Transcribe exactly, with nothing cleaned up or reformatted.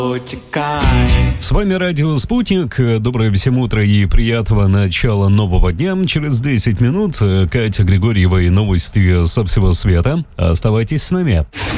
С вами Радио Спутник. Доброе всем утро и приятного начала нового дня. Через десять минут Катя Григорьева и новости со всего света. Оставайтесь с нами.